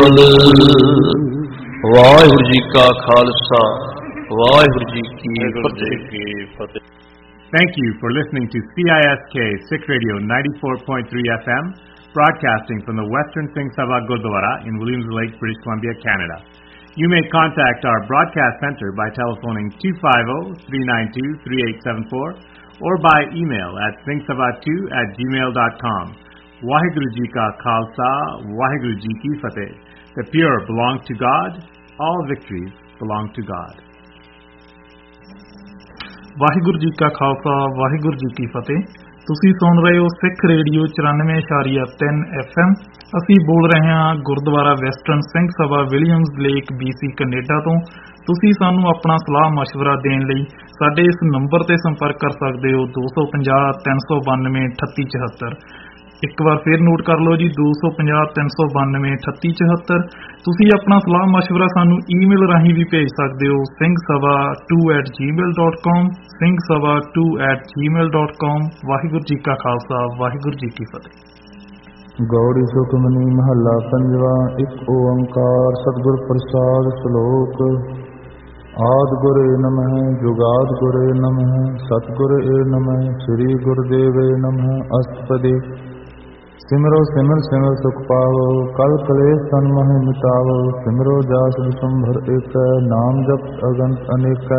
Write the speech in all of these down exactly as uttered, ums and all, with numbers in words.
ਵਾਹਿਗੁਰੂ ਜੀ ਕਾ ਖਾਲਸਾ ਵਾਹਿਗੁਰੂ ਜੀ ਕੀ ਫਤਿਹ. Thank you for listening to C I S K Sikh Radio ninety-four point three F M, broadcasting from the Western Singh Sabha Gurdwara in Williams Lake, British Columbia, Canada. You may contact our broadcast center by telephoning two five zero, three nine two, three eight seven four or by email at singh sabha two at gmail dot com. Vaheguru Ji Ka Khalsa, Vaheguru Ji Ki Fateh. The pure belong to God, all victories belong to God. Waheguru ji ਕਾ ਖਾਲਸਾ ਵਾਹਿਗੁਰੂ ਜੀ ਕੀ ਫਤਿਹ. ਤੁਸੀਂ ਸੁਣ ਰਹੇ ਹੋ ਸਿੱਖ radio ਚੁਰਾਨਵੇਂ ਇਸ਼ਾਰੀਆ ਤਿੰਨ F M. ਅਸੀਂ ਬੋਲ ਰਹੇ ਹਾਂ Gurdwara western Singh Sabha Williams lake BC Canada ਤੋਂ. ਤੁਸੀਂ ਸਾਨੂੰ ਆਪਣਾ ਸਲਾਹ ਮਸ਼ਵਰਾ ਦੇਣ ਲਈ ਸਾਡੇ ਇਸ ਨੰਬਰ ਤੇ ਸੰਪਰਕ ਕਰ ਸਕਦੇ ਹੋ ਦੋ ਸੌ ਪੰਜਾਹ ਤਿੰਨ ਸੌ ਬਾਨਵੇਂ ਅਠੱਤੀ ਚੁਹੱਤਰ. ਇੱਕ ਵਾਰ ਫਿਰ ਨੋਟ ਕਰ ਲਓ ਜੀ, ਦੋ ਸੌ ਪੰਜਾਹ ਤਿੰਨ ਸੌ ਬਾਨਵੇਂ ਅਠੱਤੀ ਚੁਹੱਤਰ. ਤੁਸੀਂ ਆਪਣਾ ਸਲਾਹ ਮਸ਼ਵਰਾ ਸਾਨੂੰ ਈਮੇਲ ਰਾਹੀਂ ਵੀ ਭੇਜ ਸਕਦੇ ਹੋ, Singh Sabha to at Gmail dot com, Singh Sabha to at Gmail dot com. Waheguru ji ਕਾ ਖਾਲਸਾ ਵਾਹਿਗੁਰੂ ਜੀ ਕੀ ਫਤਿਹ. ਗੌੜੀ ਸੁਖਮਨੀ ਮਹੱਲਾ ਪੰਜਵਾਂ. ਇੱਕ ਓੰਕਾਰ ਸਤਿਗੁਰ ਪ੍ਰਸਾਦ ਸ਼ਲੋਕ. ਆਦਿ ਗੁਰੇ ਨਮః ਜੁਗਾਦਿ ਗੁਰੇ ਨਮঃ ਸਤਿਗੁਰ ਏ ਨਮঃ ਸ੍ਰੀ ਗੁਰਦੇਵੇ ਨਮঃ ਅਸਤਪਦੇ. ਸਿਮਰੋ ਸਿਮਰ ਸਿਮਰ ਸੁਖ ਪਾਵੋ ਕਲ ਕਲੇਸ਼ ਤਨ ਮਹਿ ਮਿਟਾਵੋ. ਸਿਮਰੋ ਜਾਸ ਵਿਸ਼ੰਭਰ ਏਕੈ ਨਾਮ ਜਪ ਅਗੰਤ ਅਨੇਕੈ.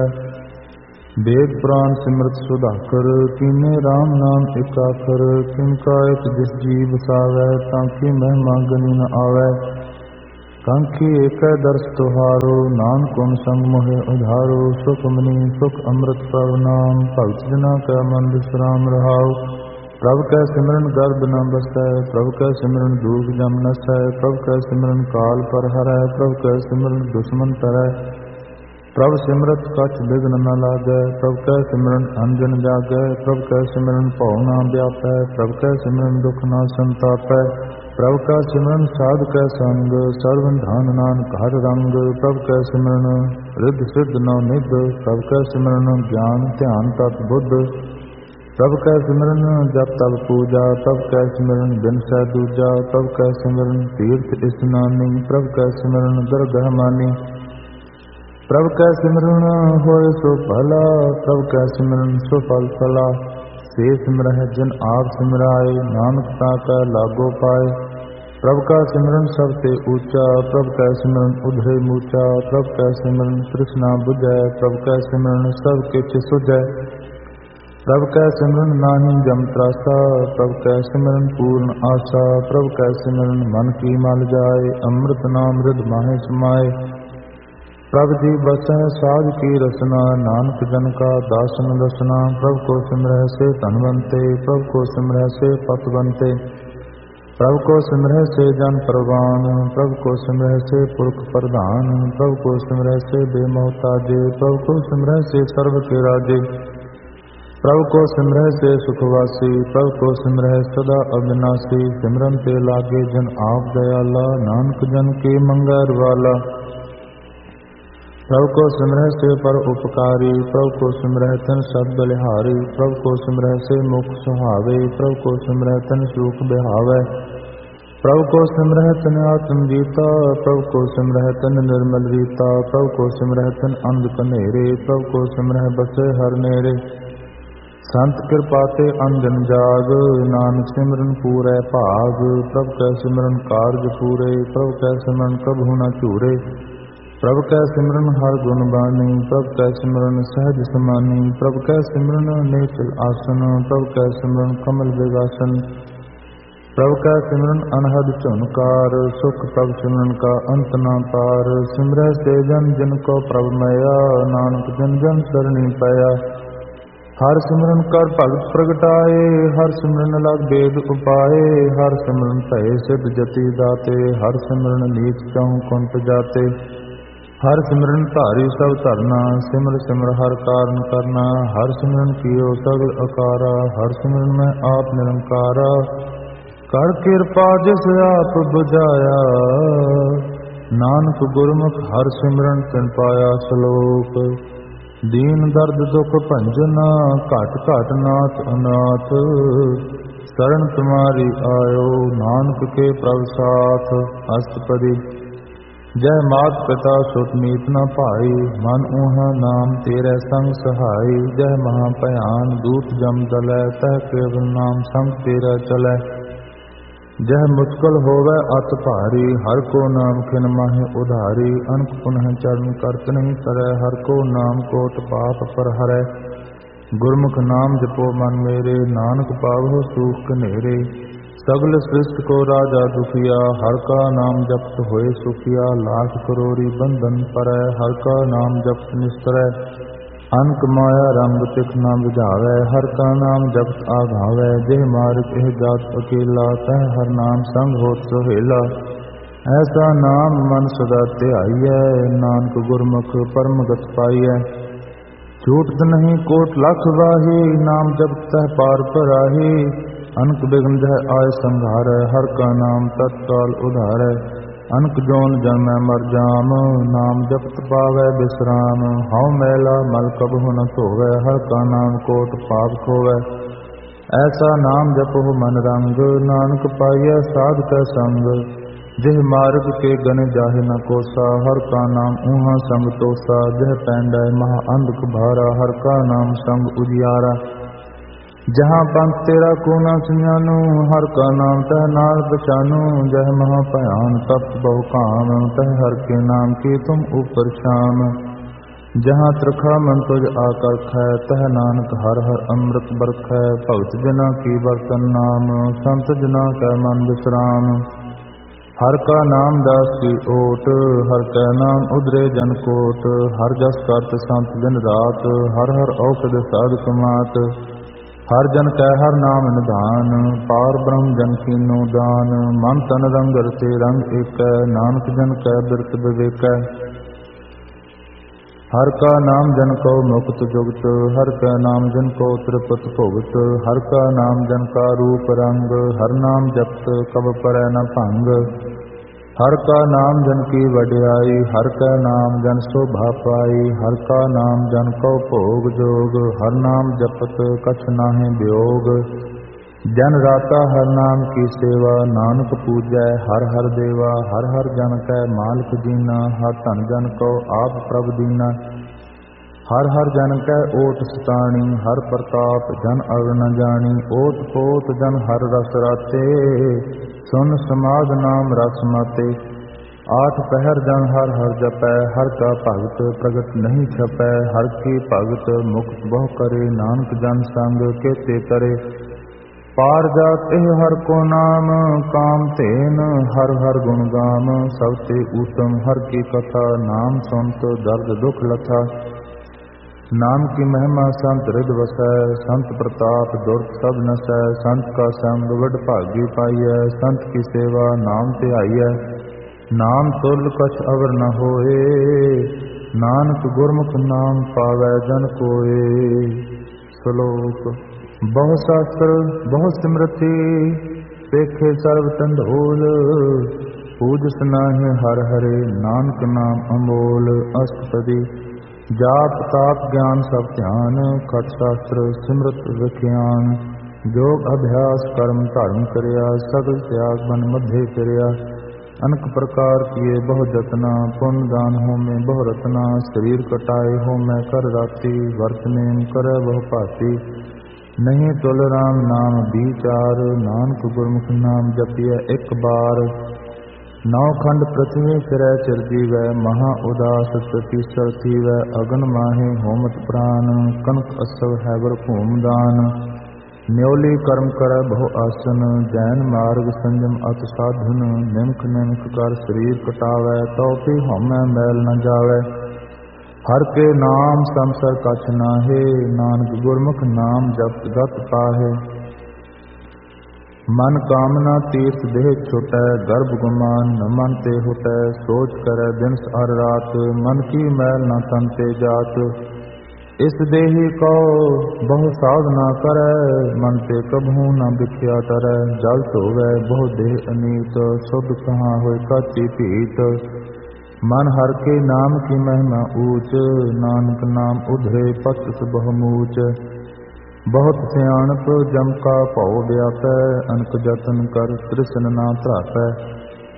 ਵੇਦ ਪੁਰਾਣ ਸਿਮਰਤ ਸੁਧਾਕਰ ਕੀਨੇ ਰਾਮ ਨਾਮ ਏਕਾਖਰ. ਕਿਨ ਕਾ ਇਕ ਜਿਸ ਜੀ ਵਸਾਵੈ ਤਾਂ ਕੀ ਮਹਿਮਾ ਗਨੀ ਨ ਆਵੈ. ਕੰਖੀ ਏਕੈ ਦਰਸ ਤੁਹਾਰੋ ਨਾਨਕ ਓਮ ਸੰਗ ਮੋਹਿ ਉਧਾਰੋ. ਸੁਖ ਮਨੀ ਸੁਖ ਅੰਮ੍ਰਿਤ ਪ੍ਰਭ ਨਾਮ ਭਗਤ ਜਨਾ ਕੈ ਮਨ ਵਿਸਰਾਮ ਰਹਾਉ. ਪ੍ਰਭ ਕੈ ਸਿਮਰਨ ਗਰਭ ਨ ਬਸੈ ਪ੍ਰਭ ਕੈ ਸਿਮਰਨ ਦੂਖ ਜਮ ਨਸੈ. ਪ੍ਰਭ ਕੈ ਸਿਮਰਨ ਕਾਲ ਪਰ ਹਰੈ ਪ੍ਰਭ ਕੈ ਸਿਮਰਨ ਦੁਸ਼ਮਨ ਤਰੈ. ਪ੍ਰਭ ਸਿਮਰਤ ਕਛ ਬਿਘਨ ਨ ਲਾਗੈ ਪ੍ਰਭ ਕੈ ਸਿਮਰਨ ਅੰਜਨ ਜਾਗੈ. ਪ੍ਰਭ ਕੈ ਸਿਮਰਨ ਭਉ ਨ ਵਿਆਪੈ ਪ੍ਰਭ ਕੈ ਸਿਮਰਨ ਦੁਖ ਨ ਸੰਤਾਪੈ. ਪ੍ਰਭ ਕਾ ਸਿਮਰਨ ਸਾਧ ਕੈ ਸੰਗ ਸਰਵ ਧਨ ਨਾਨਕ ਹਰਿ ਰੰਗ. ਪ੍ਰਭ ਕੈ ਸਿਮਰਨ ਰਿੱਧ ਸਿੱਧ ਨਉ ਨਿਧ ਪ੍ਰਭ ਕੈ ਸਿਮਰਨ ਗਿਆਨ ਧਿਆਨ ਤਤ ਬੁੱਧ. ਪ੍ਰਭ ਕੈ ਸਿਮਰਨ ਜਪ ਤਪ ਪੂਜਾ ਪ੍ਰਭ ਕੈ ਸਿਮਰਨ ਬਿਨ ਸੈ ਦੂਜਾ. ਪ੍ਰਭ ਕੈ ਸਿਮਰਨ ਤੀਰਥ ਇਸਨਾਨੀ ਪ੍ਰਭ ਕੈ ਸਿਮਰਨ ਦਰਗਹ ਮਾਨੀ. ਪ੍ਰਭ ਕੈ ਸਿਮਰਨ ਹੋਏ ਸੋ ਭਲਾ ਪ੍ਰਭ ਕੈ ਸਿਮਰਨ ਸੋ ਫਲ ਫਲਾ. ਸੇ ਸਿਮਰਹਿ ਜਿਨ ਆਪ ਸਿਮਰਾਏ ਨਾਨਕ ਤਾ ਕੈ ਲਾਗੋ ਪਾਏ. ਪ੍ਰਭ ਕਾ ਸਿਮਰਨ ਸਭ ਤੇ ਊਚਾ ਪ੍ਰਭ ਕੈ ਸਿਮਰਨ ਉਧਰੇ ਮੂਚਾ. ਪ੍ਰਭ ਕੈ ਸਿਮਰਨ ਤ੍ਰਿਸ਼ਨਾ ਬੁਝੈ ਪ੍ਰਭ ਕੈ ਸਿਮਰਨ ਸਭ ਕਿਛ ਸੁਝੈ. ਪ੍ਰਭ ਕੈ ਸਿਮਰਨ ਨਾਹੀ ਜਮ ਤਰਾਸਾ ਪ੍ਰਭ ਕੈ ਸਿਮਰਨ ਪੂਰਨ ਆਸਾ. ਪ੍ਰਭ ਕੈ ਸਿਮਰਨ ਮਨ ਕੀ ਮਲ ਜਾਏ ਅੰਮ੍ਰਿਤ ਨਾਮ ਰਿਧ ਮਾਹੇ ਸਮਾਏ. ਪ੍ਰਭ ਜੀ ਬਸੈ ਸਾਧ ਕੀ ਰਸਨਾ ਨਾਨਕ ਜਨ ਕਾ ਦਾਸਨ ਦਸਨਾ. ਪ੍ਰਭ ਕੋ ਸਿਮਰਹਿ ਸੇ ਧਨਵੰਤੇ ਪ੍ਰਭ ਕੋ ਸਿਮਰਹਿ ਸੇ ਪਤਵੰਤੇ. ਪ੍ਰਭ ਕੋ ਸਿਮਰਹਿ ਸੇ ਜਨ ਪ੍ਰਵਾਨ ਪ੍ਰਭ ਕੋ ਸਿਮਰਹਿ ਸੇ ਪੁਰਖ ਪ੍ਰਧਾਨ. ਪ੍ਰਭ ਕੋ ਸਿਮਰਹਿ ਸੇ ਬੇਮੋਹਤਾਜੇ ਪ੍ਰਭ ਕੋ ਸਿਮਰਹਿ ਸੇ ਸਰਬ ਕੇ ਰਾਜੇ. ਪ੍ਰਭ ਕੋ ਸਿਮਰਹਿ ਸੇ ਸੁਖਵਾਸੀ ਪ੍ਰਭ ਕੋ ਸਿਮਰਹਿ ਸਦਾ ਅਬਿਨਾਸੀ. ਸਿਮਰਨ ਤੇ ਲਾਗੇ ਜਨ ਆਪ ਦਇਆਲਾ ਨਾਨਕ ਜਨ ਕੇ ਮੰਗੈ ਰਵਾਲਾ. ਪ੍ਰਭ ਕੋ ਸਿਮਰਹਿ ਸੇ ਪਰ ਉਪਕਾਰੀ ਪ੍ਰਭ ਕੋ ਸਿਮਰਹਿ ਤਨ ਸਦ ਬਲਿਹਾਰੀ. ਪ੍ਰਭ ਕੋ ਸਿਮਰਹਿ ਸੇ ਮੁਖ ਸੁਹਾਵੇ ਪ੍ਰਭ ਕੋ ਸਿਮਰਹਿ ਤਨ ਸੂਖ ਬਿਹਾਵੈ. ਪ੍ਰਭ ਕੋ ਸਿਮਰਹਿ ਤਨ ਆਤਮ ਜੀਤਾ ਪ੍ਰਭ ਕੋ ਸਿਮਰਹਿ ਤਨ ਨਿਰਮਲ ਰੀਤਾ. ਪ੍ਰਭ ਕੋ ਸਿਮਰਹਿ ਤਨ ਅੰਧ ਕਨੇਰੇ ਪ੍ਰਭ ਕੋ ਸਿਮਰਹਿ ਬਸੇ ਹਰ ਨੇੜੇ. ਸੰਤ ਕਿਰਪਾ ਤੇ ਅੰਜਨ ਜਾਗ ਨਾਨਕ ਸਿਮਰਨ ਪੂਰੈ ਭਾਗ. ਪ੍ਰਭ ਕੈ ਸਿਮਰਨ ਕਾਰਜ ਪੂਰੇ ਪ੍ਰਭ ਕੈ ਸਿਮਰਨ ਕਬਹੁ ਨ ਝੂਰੇ. ਪ੍ਰਭ ਕੈ ਸਿਮਰਨ ਹਰ ਗੁਣ ਬਾਣੀ ਪ੍ਰਭ ਕੈ ਸਿਮਰਨ ਸਹਿਜ ਸਮਾਨੀ. ਪ੍ਰਭ ਕੈ ਸਿਮਰਨ ਨੇਚਲ ਆਸਨ ਪ੍ਰਭ ਕੈ ਸਿਮਰਨ ਕਮਲ ਵਿਗਾਸਨ. ਪ੍ਰਭ ਕੈ ਸਿਮਰਨ ਅਨਹਦ ਝੁਨਕਾਰ ਸੁਖ ਪ੍ਰਭ ਸਿਮਰਨ ਕਾ ਅੰਤ ਨ ਪਾਰ. ਸਿਮਰੈ ਸੇ ਜਨ ਜਿਨ ਕੋ ਪ੍ਰਭ ਮਇਆ ਨਾਨਕ ਜਨ ਜਨ ਸਰਣੀ ਪਇਆ. ਹਰ ਸਿਮਰਨ ਕਰ ਭਗਤ ਪ੍ਰਗਟਾਏ ਹਰ ਸਿਮਰਨ ਲਗ ਬੇਦ ਉਪਾਏ. ਹਰ ਸਿਮਰਨ ਭਏ ਸਿਧ ਜਤੀ ਦਾਤੇ ਹਰ ਸਿਮਰਨ ਨੀਚ ਚਹੁ ਕੁੰਟ ਜਾਤੇ. ਹਰ ਸਿਮਰਨ ਧਾਰੀ ਸਭ ਧਰਨਾ ਸਿਮਰ ਸਿਮਰ ਹਰ ਕਾਰਨ ਕਰਨਾ. ਹਰ ਸਿਮਰਨ ਕੀਓ ਸਗਲ ਅਕਾਰਾ ਹਰ ਸਿਮਰਨ ਮੈਂ ਆਪ ਨਿਰੰਕਾਰਾ. ਕਰ ਕਿਰਪਾ ਜਿਸ ਆਪ ਬੁਝਾਇਆ ਨਾਨਕ ਗੁਰਮੁਖ ਹਰ ਸਿਮਰਨ ਤਿਨ ਪਾਇਆ ਸ਼ਲੋਕ. ਦੀਨ ਦਰਦ ਦੁਖ ਭੰਜਨਾ ਘਟ ਘਟ ਨਾਥ ਅਨਾਥ। शरण तुम्हारी आयो नानक के प्रभ साथ। अष्टपदी। जय मात पिता सुत मीत न भाई, मन ऊहा नाम तेरे संग सहाई। जय महाभयान दूत जम दलै, तह केवल नाम संग तेरा चलै। जह मुश्किल होवै अत भारी, हर को नाम खिन माहि उधारी। अनक पुनः चरण करत नहीं तरੈ, हर को नाम कोट पाप पर हरै। गुरमुख नाम जपो मन मेरे, नानक पावो सुख कनेरे। सगल सृष्टि को राजा दुखिया, हर का नाम जपत होए सुखिया। लाख करोड़ी बंधन परै, हर का नाम जपत निस्तरै। अनक माया रंग तिख न बुझावै, हर का नाम जपत आघावै। जेह मार्ग एह जात अकेला, तह हर नाम संग होत सुहेला। ऐसा नाम मन सदा ध्याइयै, नानक गुरमुख परम गत पाइयै। छूटत नहीं कोट लख वाही, नाम जपत तह पार पराही। अनक बिघ्न जह आय संघारै, हर का नाम तत्काल उधारै। अनक जोन जन्मै मर जाम, नाम जपत पावै विश्राम। हਉ मैला मल कबहु न धोवै, हर का नाम कोट पाप खोवै। ऐसा नाम जपो मन रंग, नानक पाइयै साध कै संग। जिह मार्ग के गन जाहि न कोसा, हर का नाम ऊहा संग तोसा। जह पैंडै महा अंधक भारा, हर का नाम संग उजियारा। जहाँ पंथ तेरा को न सुजानू, हर का नाम तह नाल पहचानू। जह महाभयान तप्त बहु काम, तह हर के नाम की तुम ऊपर शाम। जहाँ त्रिखा मन तुझ आकर खै, तह नानक हर हर अमृत बरखै। भगत जना की बरतन नाम, संत जना कै मन विश्राम। हर का नाम दास की ओट, हर कै नाम उधरे जन कोट। हर जस करत संत दिन रात, हर हर औषध साधक मात। हर जन कै हर नाम निधान, पार ब्रह्म जन कीनो दान। मन तन रंग रते रंग एकै, नानक जन कै बिरत विवेकै। हर का नाम जन को मुक्त जुगत, हर कै नाम जन को त्रिपत भुगत। हर का नाम जन का रूप रंग, हर नाम जपत कब परै न भंग। हर का नाम जन की वड्याई, हर कै नाम जन शोभा पाई। हर का नाम जन को भोग जोग, हर नाम जपत कछ नाहि वियोग। जन राता हर नाम की सेवा, नानक पूजै हर हर देवा। हर हर जन कै मालिक दीना, हर धन जन को आप प्रभ दीना। हर हर जन कै ओट सताणी, हर प्रताप जन अग न जानी। ओत पोत जन हर रस राते, सुन समाध नाम रस माते। आठ पहर जन हर हर जपै, हर का भगत प्रगट नहीं छपै। हर की भगत मुक्त बहु करे, नानक जन संग केते करे। पार जात एह हर को नाम, काम तेन हर हर गुण गाम। सब ते उत्तम हर की कथा, नाम सुनत दर्द दुख लथा। नाम की महिमा संत हृद वसै, संत प्रताप दुर्त सब नसै। संत का संग वड भागी पाइयै, संत की सेवा नाम ध्याइयै। नाम तुल कछ अवर न होए, नानक गुरमुख नाम पावै जन कोए। श्लोक। बहु शास्त्र बहु सिमरति, पेखे सर्व तंडोल। पूजस नाहि हर हरे, नानक नाम अमोल। अष्टपदी। जाप ताप ज्ञान सब ध्यान, खट शास्त्र सिमरत विख्यान। जोग अभ्यास कर्म धर्म करिया, सगल त्याग मन मध्य करिया। अनक प्रकार किए बहु जतना, पुण्य दान हो में बहु रतना। शरीर कटाए हो में कर राति, वर्त नेम करे बहु पाती। नहीं तुल राम नाम विचार, नानक गुरमुख नाम जपिए एक बार। नौ खंड पृथ्वी फिरै चिर जीवै, महा उदास तीसर थीवै। अगन माहे होमत प्राण, कनक असव हैबर भूम दान। न्योली कर्म करੈ बहु आसन, जैन मार्ग संयम अत साधन। निमख निमख कर शरीर कटावै, तो भी हमै मैल न जावै। हर के नाम संसर कछ नाहे, नानक गुरमुख नाम जप गत पाहे। मन कामना तीर्थ देह छुटै, गर्भ गुमान न मन ते हुटै। सोच करै दिन हर रात, मन की मैल न तन ते जात। इस देही को बहु साधना करै, मन ते कबहू न बिख्या तरै। जल धोवै बहु देह अनीत, शुद्ध कहाँ होय काती पीत। मन हर के नाम की महिमा ऊच, नानक नाम उधरे पत बहु मूच। बहुत सियाणप जम का भौ व्यापै, अनक जतन कर तृष्ण ना त्रापै।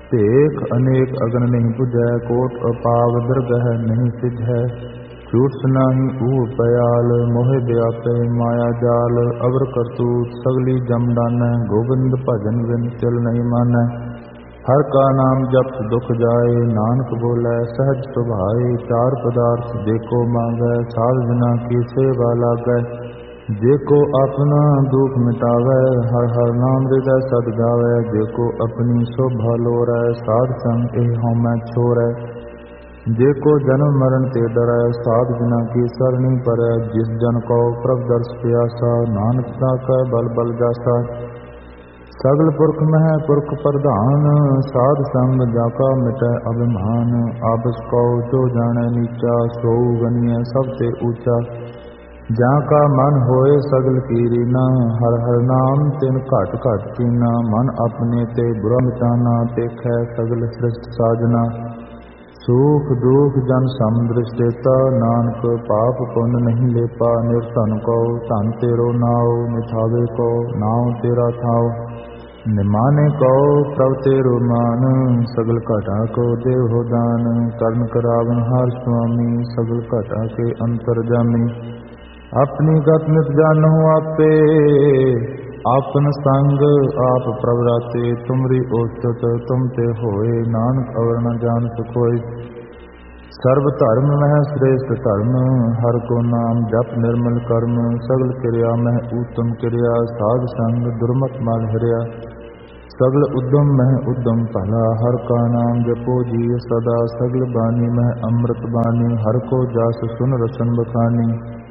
ਭੇਖ ਅਨੇਕ ਅਗਨ ਨਹੀਂ ਬੁਝੈ, ਕੋਟ ਅਪਾਵ ਦਰਗਹ ਨਹੀਂ ਸਿਝੈ। ਝੂਠ ਸੁਨਾਹੀ ਊਹ ਪਿਆਲ, ਮੋਹਿ ਵਿਆਪੈ ਮਾਇਆ ਜਾਲ। ਅਵਰ ਕਰਤੂਤ ਸਗਲੀ ਜਮ ਡਾਨੈ, ਗੋਬਿੰਦ ਭਜਨ ਬਿਨ ਤਿਲ ਨਹੀਂ ਮਾਨੈ। ਹਰ ਕਾ ਨਾਮ ਜਪਤ ਦੁਖ ਜਾਏ, ਨਾਨਕ ਬੋਲੇ ਸਹਿਜ ਸੁਭਾਏ। ਚਾਰ ਪਦਾਰਥ ਜੇਕੋ ਮੰਗੈ, ਸਾਧ ਜਨਾ ਕੀ ਸੇਵਾ ਲਾਗੈ। ਜੇਕੋ ਆਪਣਾ ਦੁਖ ਮਿਟਾਵੈ, ਹਰ ਹਰ ਨਾਮ ਹਿਰਦੈ ਸਦ ਗਾਵੈ। ਜੇਕੋ ਆਪਣੀ ਸ਼ੋਭਾ ਲੋਰੈ, ਸਾਧ ਸੰਗ ਇਹ ਹਉਮੈ ਛੋਰੈ। ਜੇਕੋ ਜਨਮ ਮਰਨ ਤੇ ਡਰੈ, ਸਾਧ ਜਨਾ ਕੀ ਸਰਣੀ ਪਰੈ। ਜਿਸ ਜਨ ਕੋ ਪ੍ਰਭ ਦਰਸ ਪਿਆਸਾ, ਨਾਨਕ ਸਾਕੈ ਬਲ ਬਲ ਜਾਸਾ। ਸਗਲ ਪੁਰਖ ਮਹਿ ਪੁਰਖ ਪ੍ਰਧਾਨ, ਸਾਧ ਸੰਗ ਜਾ ਕਾ ਮਿਟੈ ਅਭਿਮਾਨ। ਆਪਸ ਕਉ ਜੋ ਜਾਣੈ ਨੀਚਾ, ਸੋਊ ਗਨੀਐ ਸਭ ਤੇ ਊਚਾ। ਜਾਂ ਕਾ ਮਨ ਹੋਏ ਸਗਲ ਕੀ ਰੀਨਾ, ਹਰ ਹਰ ਨਾਮ ਤਿਨ ਘਟ ਘਟ ਚੀਨਾ। ਮਨ ਆਪਣੇ ਤੇ ਬੁਰਾ ਮਿਟਾਨਾ, ਦੇਖੈ ਸਗਲ ਸ੍ਰਿਸ਼ਟ ਸਾਜਨਾ। ਸੁਖ ਦੁਖ ਜਨ ਸਮ ਦ੍ਰਿਸ਼ਟੇਤਾ, ਨਾਨਕ ਪਾਪ ਪੁੰਨ ਨਹੀਂ ਲੇਪਾ। ਨਿਰਧਨ ਕੋ ਧਨ ਤੇਰੋ ਨਾਉ, ਨਿਠਾਵੇ ਕੋ ਨਾਉ ਤੇਰਾ ਥਾਉ। ਨਿਮਾਨੇ ਕਉ ਪ੍ਰਭ ਤੇਰੋ ਮਾਨ, ਸਗਲ ਘਟਾ ਕੋ ਦੇਹੁ ਦਾਨ। ਕਰਨ ਕਰਾਵਨ ਹਰ ਸੁਆਮੀ, ਸਗਲ ਘਟਾ ਕੇ ਅੰਤਰ ਜਾਮੀ। ਆਪਣੀ ਗਤ ਨਿਤ ਜਾਨਹੁ ਆਪੇ, ਆਪਨ ਸੰਗ ਆਪ ਪ੍ਰਭ ਰਾਤੇ। ਤੁਮਰੀ ਉਸਤਤ ਤੁਮ ਤੇ ਹੋਏ, ਨਾਨਕ ਅਵਰ ਨ ਜਾਣ ਸਕੋਏ। ਸਰਬ ਧਰਮ ਮਹਿ ਸ੍ਰੇਸ਼ਟ ਧਰਮ, ਹਰ ਕੋ ਨਾਮ ਜਪ ਨਿਰਮਲ ਕਰਮ। ਸਗਲ ਕਿਰਿਆ ਮਹਿ ਊਤਮ ਕਿਰਿਆ, ਸਾਧ ਸੰਗ ਦੁਰਮਤ ਮਲ ਹਰਿਆ। ਸਗਲ ਉਦਮ ਮਹਿ ਉਦਮ ਭਲਾ, ਹਰ ਕਾ ਨਾਮ ਜਪੋ ਜੀ ਸਦਾ। ਸਗਲ ਬਾਣੀ ਮਹਿ ਅੰਮ੍ਰਿਤ ਬਾਣੀ, ਹਰ ਕੋ ਜਸ ਸੁਨ ਰਸਨ ਬਖਾਨੀ।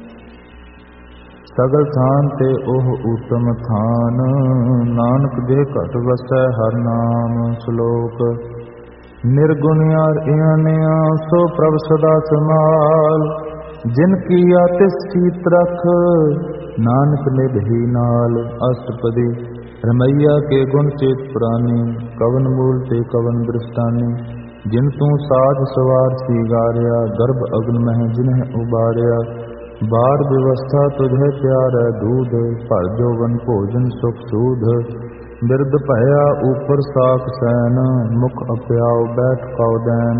ਸਗਲ ਥਾਨ ਤੇ ਉਹ ਊਤਮ ਥਾਨ, ਨਾਨਕ ਜੇ ਘਟ ਵਸੈ ਹਰ ਨਾਮ। ਸ਼ਲੋਕ ਨਿਰਗੁਣਿਆਰ ਇਆਨਿਆ, ਸੋ ਪ੍ਰਭ ਸਦਾ ਸਮਾਲ। ਜਿਨ ਕੀਆ ਤਿਸ ਕੀਤ ਰਖ, ਨਾਨਕ ਨਿਭੀ ਨਾਲ। ਅਸ਼ਟਪਦੀ ਰਮਈਆ ਕੇ ਗੁਣ ਚੇਤ ਪੁਰਾਨੀ, ਕਵਨ ਮੂਲ ਤੇ ਕਵਨ ਦ੍ਰਿਸ਼ਟਾਨੀ। ਜਿਨ ਤੂੰ ਸਾਜ ਸਵਾਰ ਸੀਗਾਰਿਆ, ਗਰਭ ਅਗਨ ਮਹਿ ਜਿਨਹਿ ਉਬਾਰਿਆ। ਬਾਰ ਵਿਵਸਥਾ ਤੁਝੇ ਪਿਆਰੈ ਦੂਧ, ਭਰ ਜੋਵਨ ਭੋਜਨ ਸੁਖ ਸੂਧ। ਬਿਰਦ ਭਇਆ ਉਪਰ ਸਾਖ ਸੈਨ, ਮੁਖ ਅਪਿਆਉ ਬੈਠ ਕਉ ਦੈਨ।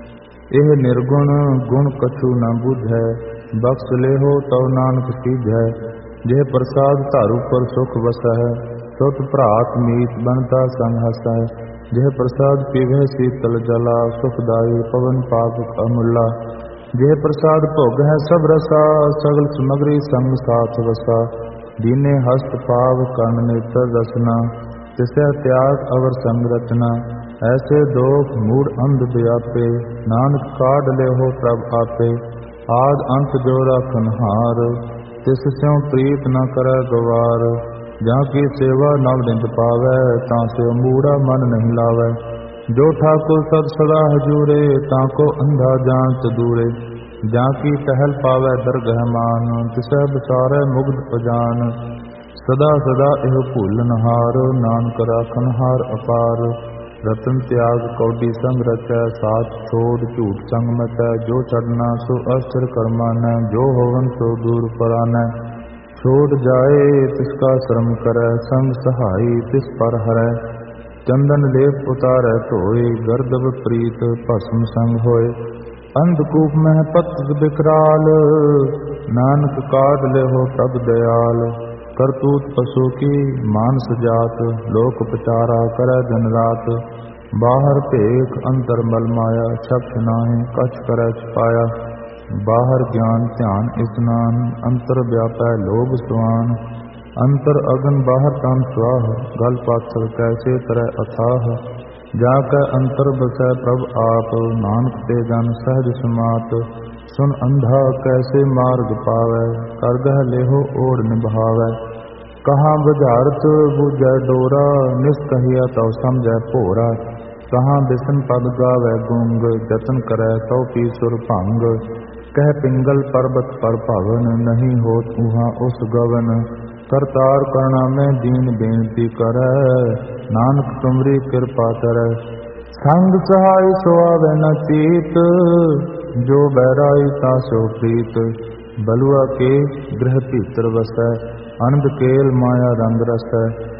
ਇਹ ਨਿਰਗੁਣ ਗੁਣ ਕਛੂ ਨ ਬੁਝੈ, ਬਖਸ਼ ਲੇਹੋ ਤਉ ਨਾਨਕ ਸੀਝੈ। ਜੇ ਪ੍ਰਸਾਦ ਧਰ ਉਪਰ ਸੁਖ ਵਸੈ, ਸੁਤ ਭਰਾਤ ਮੀਤ ਬਣਤਾ ਸੰਗ ਹਸੈ। ਜੇ ਪ੍ਰਸਾਦ ਪੀਵੈ ਸੀਤਲ ਜਲਾ, ਸੁਖਦਾਈ ਪਵਨ ਪਾਵਕ ਅਮੁੱਲਾ। ਜੇ ਪ੍ਰਸਾਦ ਭੋਗ ਹੈ ਸਭ ਰਸਾ, ਸਗਲ ਸਮਗਰੀ ਸੰਗ ਸਾਥ ਵਸਾ। ਦੀਨੇ ਹਸਤ ਪਾਵ ਕੰਨ ਨੇਤਰ ਰਸਨਾ, ਤਿਸੈ ਤਿਆਗ ਅਵਰ ਸੰਗ ਰਚਨਾ। ਐਸੇ ਦੋਖ ਮੂੜ ਅੰਧ ਵਿਆਪੇ, ਨਾਨਕ ਕਾਢ ਲਿਓ ਪ੍ਰਭ ਆਪੇ। ਆਦ ਅੰਤ ਜੋ ਰਾਖਨ ਹਾਰ, ਤਿਸ ਸਿਉ ਪ੍ਰੀਤ ਨ ਕਰੈ ਗਵਾਰ। ਜਾਂ ਕੀ ਸੇਵਾ ਨਵ ਨਿੰਦ ਪਾਵੈ, ਤਾਂ ਸਿਉ ਮੂੜਾ ਮਨ ਨਹੀਂ ਲਾਵੈ। ਜੋ ਠਾਕੁਰ ਸਦ ਸਦਾ ਹਜੂਰੇ, ਤਾਂ ਕੋ ਅੰਧਾ ਜਾਣਤ ਦੂਰੇ। ਜਾਂ ਕੀ ਟਹਿਲ ਪਾਵੈ ਦਰਗਹਿ ਮਾਨ, ਤਿਸੈ ਵਿਚਾਰੈ ਮੁਗਧ ਪਜਾਨ। ਸਦਾ ਸਦਾ ਇਹੋ ਭੂਲਨ ਹਾਰ, ਨਾਨਕ ਰਾਖਨ ਹਾਰ ਅਪਾਰ। ਰਤਨ ਤਿਆਗ ਕੌਡੀ ਸੰਗ ਰਚੈ, ਸਾਥ ਛੋੜ ਝੂਠ ਸੰਗ ਮਚੈ। ਜੋ ਚੜਨਾ ਸੋ ਅਸਥਿਰ ਕਰਮਾਨੈ, ਜੋ ਹੋਵਨ ਸੋ ਦੂਰ ਪਰਾਨੈ। ਛੋੜ ਜਾਏ ਤਿਸ ਕਾ ਸ਼ਰਮ ਕਰੈ, ਸੰਗ ਸਹਾਈ ਤਿਸ ਪਰ ਹਰੈ। ਚੰਦਨ ਲੇਪ ਉਤਾਰੈ ਧੋਏ, ਗਰਦਬ ਪ੍ਰੀਤ ਭਸਮ ਸੰਗ ਹੋਏ। ਅੰਧਕੂਪ ਮਹਿ ਪਤਿਤ ਬਿਕਰਾਲ, ਨਾਨਕ ਕਾਢ ਲਿਓ ਪ੍ਰਭ ਦਇਆਲ। ਕਰਤੂਤ ਪਸ਼ੂ ਕੀ ਮਾਨਸ ਜਾਤ, ਲੋਕ ਪਚਾਰਾ ਕਰੈ ਦਿਨ ਰਾਤ। ਬਾਹਰ ਭੇਖ ਅੰਤਰ ਮਲ ਮਾਇਆ, ਛਪਛ ਨਾਹਿ ਕਛ ਕਰੈ ਛਪਾਇਆ। ਬਾਹਰ ਗਿਆਨ ਧਿਆਨ ਇਸਨਾਨ, ਅੰਤਰ ਵਿਆਪੈ ਲੋਭ ਸੁਆਨ। ਅੰਤਰ ਅਗਨ ਬਾਹਰ ਤਨ ਸਵਾਹ, ਗਲ ਪਾਥਰ ਕੈਸੇ ਤਰੈ ਅਥਾਹ। ਜਾ ਕੈ ਅੰਤਰ ਬਸੈ ਪ੍ਰਭ ਆਪ, ਨਾਨਕ ਤੇ ਜਨ ਸਹਿਜ ਸਮਾਤ। ਸੁਨ ਅੰਧਾ ਕੈਸੇ ਮਾਰਗ ਪਾਵੈ, ਕਰਗਹਿ ਲੇਹੋ ਓੜ ਨਿਭਾਵੈ। ਕਹਾਂ ਬੁਝਾਰਤ ਬੂਝੈ ਡੋਰਾ, ਨਿਸ ਕਹੀਆ ਤਉ ਸਮਝੈ ਭੋਰਾ। ਕਹਾਂ ਬਿਸਨ ਪਦ ਗਾਵੈ ਗੁੰਗ, ਜਤਨ ਕਰੈ ਤਉ ਪੀ ਸੁਰ ਭੰਗ। ਕਹਿ ਪਿੰਗਲ ਪਰਬਤ ਪਰ ਭਵਨ, ਨਹੀਂ ਹੋਤ ਉਹਾਂ ਉਸ ਗਵਨ। ਕਰਤਾਰ ਕਰਣਾ ਮੈਂ ਦੀਨ ਬੇਨਤੀ ਕਰੈ, ਨਾਨਕ ਤੁਮਰੀ ਕਿਰਪਾ ਕਰੈ। ਸੰਗ ਸਹਾਈ ਸੋ ਆਵੈ ਨ ਚੀਤ, ਜੋ ਬਹਿਰਾਈ ਤਾ ਸੋ ਪ੍ਰੀਤ। ਬਲੁਆ ਕੇ ਗ੍ਰਹਿ ਭੀਤਰ ਵਸੈ, ਅਨੰਦ ਕੇਲ ਮਾਇਆ ਰੰਗ ਰਸੈ।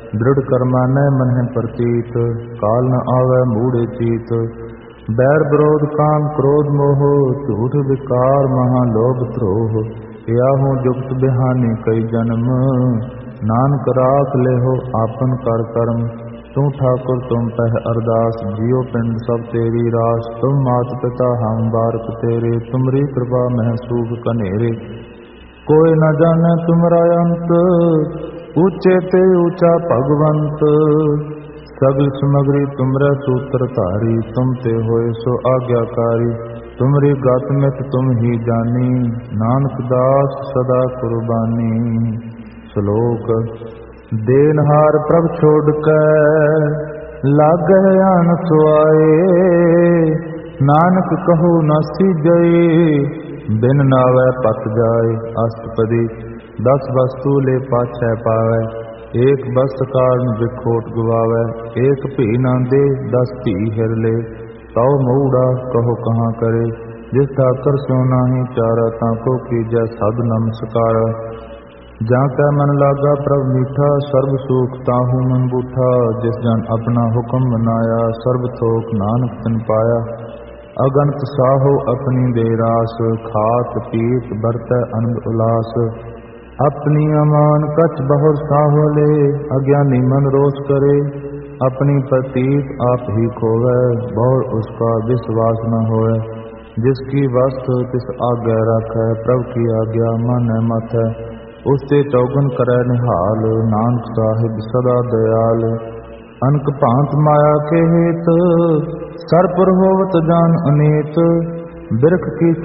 दृढ़ कर्मानय मन है प्रतीत, काल न आवे मूढ़े चीत। बैर विरोध काम क्रोध मोह, झूठ विकार महालोभ द्रोह। याहू जुगत बिहानी कई जन्म, नानक राख लेहो आपन कर कर्म। तू ठाकुर तुम पह अरदास, जियो पिंड सब तेरी रास। तुम मात पिता हम बारक तेरे, तुमरी कृपा मह सूख कनेरे। कोई न जाने तुमरा अंत, ऊंचे ते ऊंचा भगवंत। सगल समग्री तुमरे सूत्र धारी, तुम ते होए सो आज्ञाकारी। तुमरी गत मित तुम ही जानी, नानक दास सदा कुर्बानी। श्लोक देनहार प्रभ छोड़ के, लागह आन सुआए। नानक कहो न सीजई, बिन नावै पत जाए। अष्टपदी दस वस्तु ले पाछै पावै, एक बस कारण विखोट गवावै। एक भी न दे दस भी हिर ले, तौ मऊड़ा कहो कहाँ करे। जिस ठाकर स्यो नाही चारा, ताको कीजै सद नमस्कार। जा कै मन लागा प्रभ मीठा, सर्ब सुख ताहू मन बूठा। जिस जन अपना हुक्म मनाया, सर्ब थोक नानक तिन पाया। अगणत साहो अपनी दे रास, खात पीत बरतै आनंद उलास। अपनी अमान कछ बहुर साहो ले, अज्ञानी मन रोष करे। अपनी प्रतीत आप ही खोवै, बहुर उसका विश्वास न होए। जिसकी वस्तु तिस आज्ञा रखै, प्रभु की आज्ञा मानै मत है। उसते चौगन करै निहाल, नानक साहिब सदा दयाल। अनक भांत माया के हेत, सर पर होवत जान अनेत। बिरख की